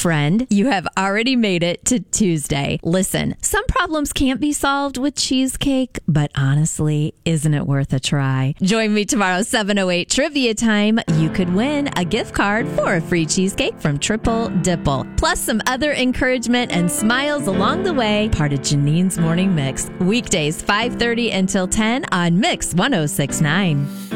Friend, you have already made it to Tuesday. Listen, some problems can't be solved with cheesecake, but honestly, isn't it worth a try? Join me tomorrow, 7:08 trivia time. You could win a gift card for a free cheesecake from Triple Dipple, plus some other encouragement and smiles along the way. Part of Janine's Morning Mix. Weekdays, 5:30 until 10 on Mix 106.9.